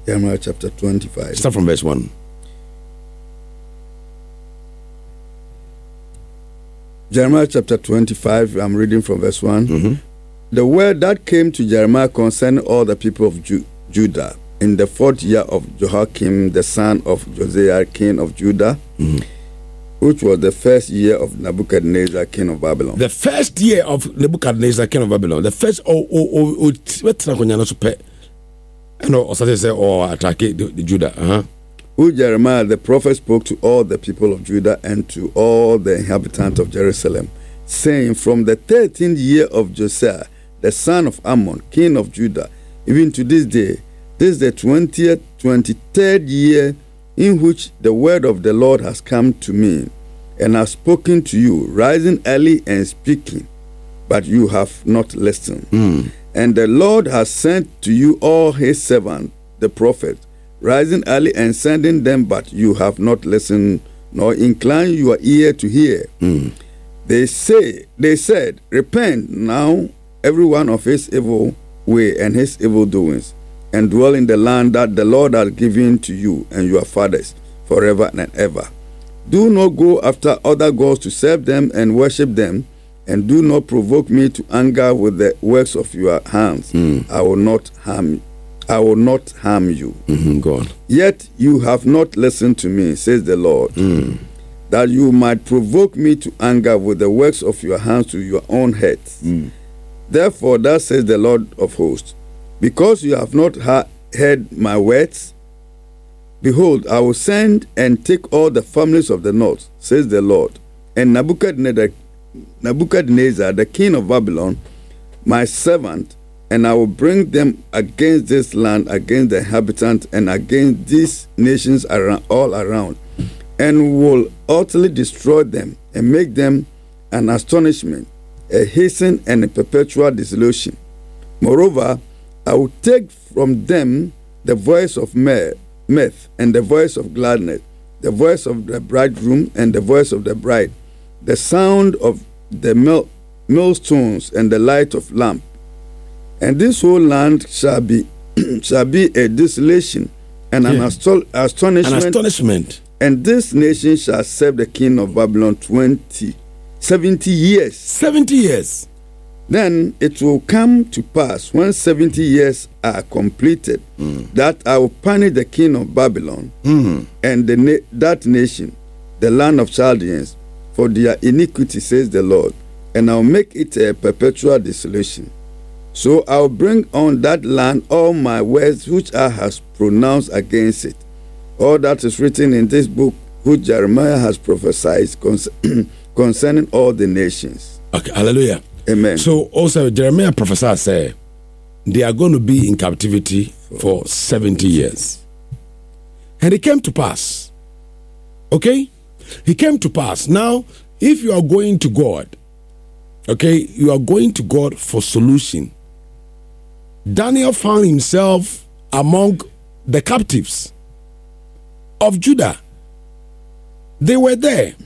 Jeremiah chapter 25. Start from verse 1. Jeremiah chapter 25, I'm reading from verse 1. Mm-hmm. The word that came to Jeremiah concerning all the people of Judah in the 4th year of Jehoiakim, the son of Josiah, king of Judah, which was the 1st year of Nebuchadnezzar, king of Babylon. The first year of Nebuchadnezzar, king of Babylon. The first, what's attack the Judah. Who Jeremiah the prophet spoke to all the people of Judah and to all the inhabitants of Jerusalem, saying, from the 13th year of Josiah, the son of Ammon, king of Judah, even to this day, this is the 23rd year in which the word of the Lord has come to me, and has spoken to you, rising early and speaking, but you have not listened. And the Lord has sent to you all his servants, the prophets, rising early and sending them, but you have not listened, nor inclined your ear to hear. They said, repent now, every one of his evil way and his evil doings, and dwell in the land that the Lord has given to you and your fathers forever and ever. Do not go after other gods to serve them and worship them, and do not provoke me to anger with the works of your hands. I will not harm you. Go on. Yet you have not listened to me, says the Lord, that you might provoke me to anger with the works of your hands to your own heads. Therefore, thus says the Lord of hosts, because you have not heard my words, behold, I will send and take all the families of the north, says the Lord, and Nebuchadnezzar, the king of Babylon, my servant, and I will bring them against this land, against the inhabitants, and against these nations all around, and will utterly destroy them, and make them an astonishment, a hasten, and a perpetual dissolution. Moreover, I will take from them the voice of mirth, and the voice of gladness, the voice of the bridegroom, and the voice of the bride, the sound of the millstones, and the light of lamp. And this whole land shall be a desolation and an astonishment. And this nation shall serve the king of Babylon 70 years. 70 years. Then it will come to pass, when 70 years are completed, that I will punish the king of Babylon and that nation, the land of Chaldeans, for their iniquity, says the Lord, and I will make it a perpetual desolation. So I will bring on that land all my words which I have pronounced against it. All that is written in this book which Jeremiah has prophesied concerning all the nations. Okay, hallelujah. Amen. So also Jeremiah prophesied, say, they are going to be in captivity for 70 years. And it came to pass. Okay? It came to pass. Now, if you are going to God, okay, you are going to God for solution. Daniel found himself among the captives of Judah. They were there.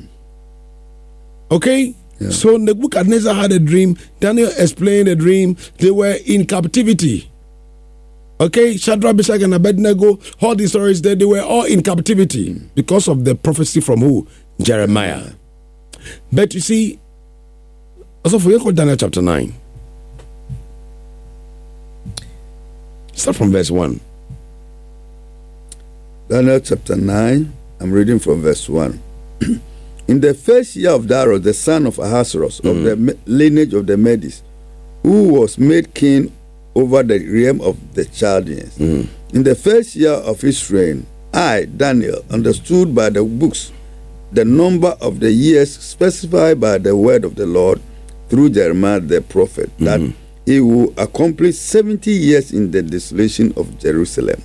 Okay? Yeah. So Nebuchadnezzar had a dream. Daniel explained the dream. They were in captivity. Okay? Shadrach, Meshach, and Abednego, all these stories there, they were all in captivity because of the prophecy from who? Jeremiah. But you see, also for you, Daniel chapter 9. Start from verse 1. Daniel chapter 9, I'm reading from verse 1. In the first year of Darius, the son of Ahasuerus, of the lineage of the Medes, who was made king over the realm of the Chaldeans. In the first year of his reign, I, Daniel, understood by the books the number of the years specified by the word of the Lord through Jeremiah the prophet, that he will accomplish 70 years in the desolation of Jerusalem.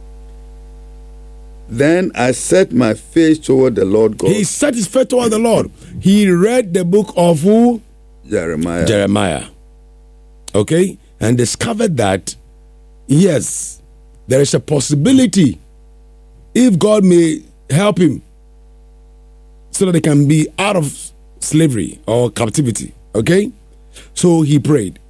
Then I set my face toward the Lord God. He set his face toward the Lord. He read the book of who? Jeremiah. Okay? And discovered that, yes, there is a possibility if God may help him so that they can be out of slavery or captivity. Okay? So he prayed.